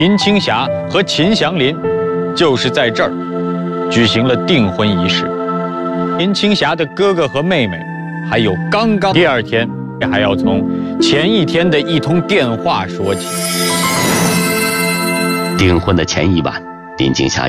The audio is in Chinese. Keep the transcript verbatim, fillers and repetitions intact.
林青霞和秦祥林就是在这儿举行了订婚仪式。林青霞的哥哥和妹妹，还有刚刚第二天，还要从前一天的一通电话说起。 订婚的前一晚，林青霞